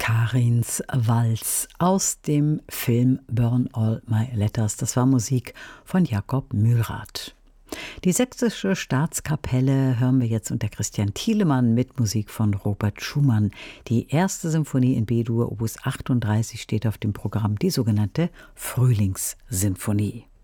Karins Walz aus dem Film Burn All My Letters. Das war Musik von Jakob Mühlrath. Die Sächsische Staatskapelle hören wir jetzt unter Christian Thielemann mit Musik von Robert Schumann. Die erste Symphonie in B-Dur, Opus 38, steht auf dem Programm, die sogenannte Frühlingssinfonie.